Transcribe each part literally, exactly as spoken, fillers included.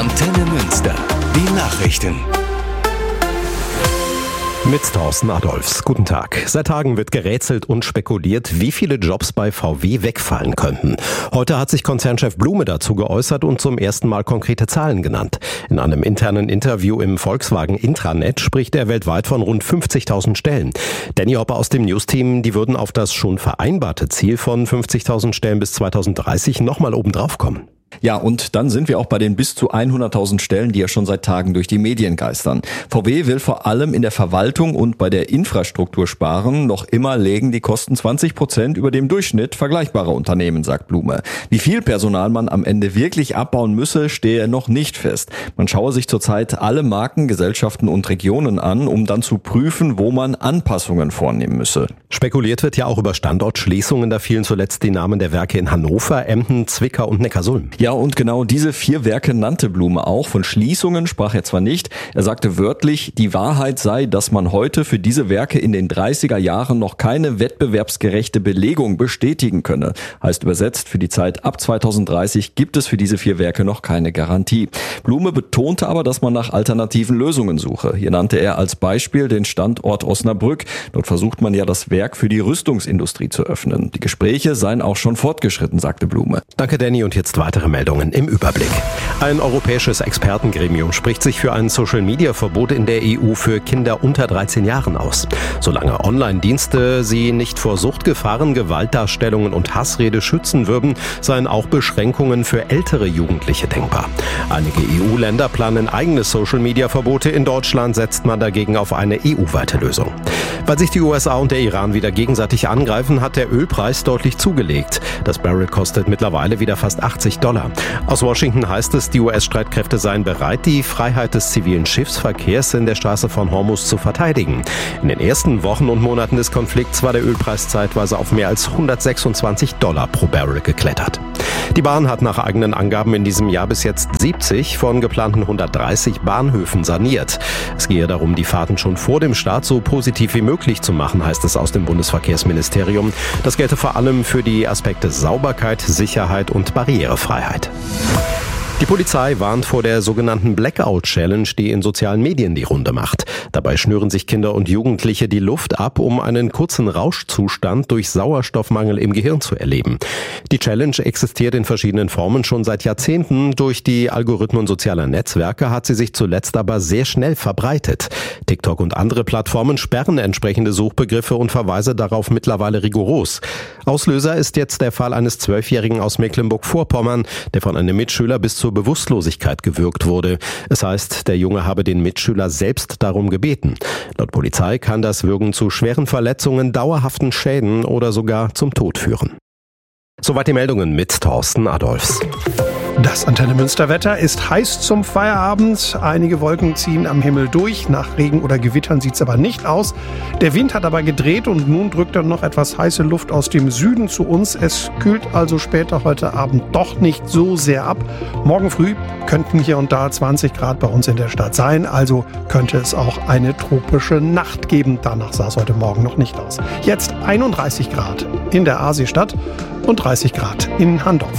Antenne Münster. Die Nachrichten. Mit Thorsten Adolfs. Guten Tag. Seit Tagen wird gerätselt und spekuliert, wie viele Jobs bei V W wegfallen könnten. Heute hat sich Konzernchef Blume dazu geäußert und zum ersten Mal konkrete Zahlen genannt. In einem internen Interview im Volkswagen Intranet spricht er weltweit von rund fünfzigtausend Stellen. Danny Hopper aus dem News-Team, die würden auf das schon vereinbarte Ziel von fünfzigtausend Stellen bis zweitausenddreißig nochmal obendrauf kommen. Ja, und dann sind wir auch bei den bis zu hunderttausend Stellen, die ja schon seit Tagen durch die Medien geistern. V W will vor allem in der Verwaltung und bei der Infrastruktur sparen. Noch immer legen die Kosten zwanzig Prozent über dem Durchschnitt vergleichbarer Unternehmen, sagt Blume. Wie viel Personal man am Ende wirklich abbauen müsse, stehe noch nicht fest. Man schaue sich zurzeit alle Marken, Gesellschaften und Regionen an, um dann zu prüfen, wo man Anpassungen vornehmen müsse. Spekuliert wird ja auch über Standortschließungen. Da fielen zuletzt die Namen der Werke in Hannover, Emden, Zwickau und Neckarsulm. Ja, und genau diese vier Werke nannte Blume auch. Von Schließungen sprach er zwar nicht. Er sagte wörtlich, die Wahrheit sei, dass man heute für diese Werke in den dreißiger Jahren noch keine wettbewerbsgerechte Belegung bestätigen könne. Heißt übersetzt, für die Zeit ab zweitausenddreißig gibt es für diese vier Werke noch keine Garantie. Blume betonte aber, dass man nach alternativen Lösungen suche. Hier nannte er als Beispiel den Standort Osnabrück. Dort versucht man ja, das Werk für die Rüstungsindustrie zu öffnen. Die Gespräche seien auch schon fortgeschritten, sagte Blume. Danke, Danny, und jetzt weitere Meldungen im Überblick. Ein europäisches Expertengremium spricht sich für ein Social-Media-Verbot in der E U für Kinder unter dreizehn Jahren aus. Solange Online-Dienste sie nicht vor Suchtgefahren, Gewaltdarstellungen und Hassrede schützen würden, seien auch Beschränkungen für ältere Jugendliche denkbar. Einige E U-Länder planen eigene Social-Media-Verbote. In Deutschland setzt man dagegen auf eine E U-weite Lösung. Weil sich die U S A und der Iran wieder gegenseitig angreifen, hat der Ölpreis deutlich zugelegt. Das Barrel kostet mittlerweile wieder fast achtzig Dollar. Aus Washington heißt es, die U S-Streitkräfte seien bereit, die Freiheit des zivilen Schiffsverkehrs in der Straße von Hormuz zu verteidigen. In den ersten Wochen und Monaten des Konflikts war der Ölpreis zeitweise auf mehr als hundertsechsundzwanzig Dollar pro Barrel geklettert. Die Bahn hat nach eigenen Angaben in diesem Jahr bis jetzt siebzig von geplanten hundertdreißig Bahnhöfen saniert. Es gehe darum, die Fahrten schon vor dem Start so positiv wie möglich zu machen, heißt es aus dem Bundesverkehrsministerium. Das gelte vor allem für die Aspekte Sauberkeit, Sicherheit und Barrierefreiheit. Die Polizei warnt vor der sogenannten Blackout-Challenge, die in sozialen Medien die Runde macht. Dabei schnüren sich Kinder und Jugendliche die Luft ab, um einen kurzen Rauschzustand durch Sauerstoffmangel im Gehirn zu erleben. Die Challenge existiert in verschiedenen Formen schon seit Jahrzehnten. Durch die Algorithmen sozialer Netzwerke hat sie sich zuletzt aber sehr schnell verbreitet. TikTok und andere Plattformen sperren entsprechende Suchbegriffe und Verweise darauf mittlerweile rigoros. Auslöser ist jetzt der Fall eines Zwölfjährigen aus Mecklenburg-Vorpommern, der von einem Mitschüler bis zur Bewusstlosigkeit gewürgt wurde. Es heißt, der Junge habe den Mitschüler selbst darum gebeten. Laut Polizei kann das Würgen zu schweren Verletzungen, dauerhaften Schäden oder sogar zum Tod führen. Soweit die Meldungen mit Thorsten Adolfs. Das Antenne Münster Wetter ist heiß zum Feierabend. Einige Wolken ziehen am Himmel durch. Nach Regen oder Gewittern sieht es aber nicht aus. Der Wind hat aber gedreht und nun drückt dann noch etwas heiße Luft aus dem Süden zu uns. Es kühlt also später heute Abend doch nicht so sehr ab. Morgen früh könnten hier und da zwanzig Grad bei uns in der Stadt sein. Also könnte es auch eine tropische Nacht geben. Danach sah es heute Morgen noch nicht aus. Jetzt einunddreißig Grad in der Aasistadt und dreißig Grad in Handorf.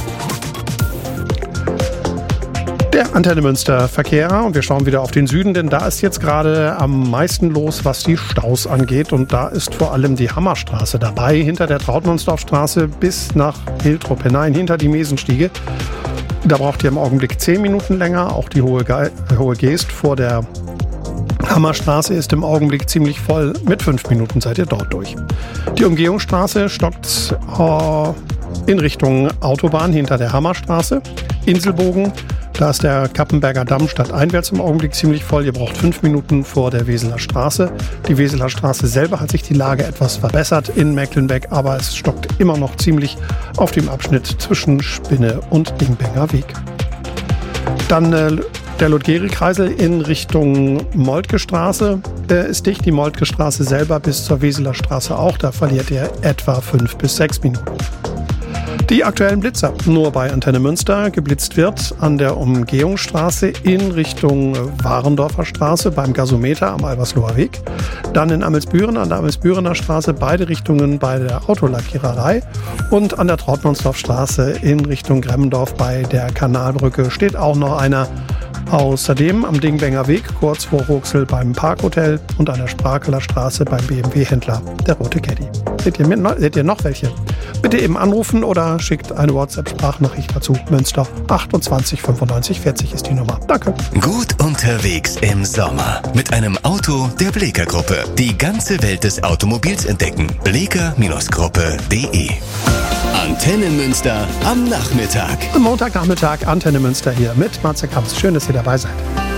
Der Antenne Münster Verkehr, und wir schauen wieder auf den Süden, denn da ist jetzt gerade am meisten los, was die Staus angeht, und da ist vor allem die Hammerstraße dabei, hinter der Trautmannsdorfstraße bis nach Hiltrup hinein, hinter die Mesenstiege. Da braucht ihr im Augenblick zehn Minuten länger, auch die Hohe, Ge- Hohe Geest vor der Hammerstraße ist im Augenblick ziemlich voll, mit fünf Minuten seid ihr dort durch. Die Umgehungsstraße stockt äh, in Richtung Autobahn hinter der Hammerstraße, Inselbogen. Da ist der Kappenberger Damm stadteinwärts im Augenblick ziemlich voll. Ihr braucht fünf Minuten vor der Weseler Straße. Die Weseler Straße selber hat sich die Lage etwas verbessert in Mecklenbeck, aber es stockt immer noch ziemlich auf dem Abschnitt zwischen Spinne und Dingbenger Weg. Dann äh, der Ludgeri-Kreisel in Richtung Moltke Straße äh, ist dicht. Die Moltke Straße selber bis zur Weseler Straße auch. Da verliert ihr etwa fünf bis sechs Minuten. Die aktuellen Blitzer. Nur bei Antenne Münster geblitzt wird an der Umgehungsstraße in Richtung Warendorfer Straße beim Gasometer am Albersloher Weg. Dann in Amelsbüren an der Amelsbürener Straße beide Richtungen bei der Autolackiererei. Und an der Trautmannsdorfstraße in Richtung Gremmendorf bei der Kanalbrücke steht auch noch einer. Außerdem am Dingbenger Weg, kurz vor Ruxel beim Parkhotel und an der Sprakeler Straße beim B M W-Händler, der Rote Caddy. Seht ihr, mit, seht ihr noch welche? Bitte eben anrufen oder schickt eine WhatsApp-Sprachnachricht dazu. Münster achtundzwanzig fünfundneunzig vierzig ist die Nummer. Danke. Gut unterwegs im Sommer mit einem Auto der Bleeker Gruppe. Die ganze Welt des Automobils entdecken. bleeker Gruppe punkt de. Antenne Münster am Nachmittag. Am Montagnachmittag Antenne Münster hier mit Matze Kamps. Schön, dass ihr dabei seid.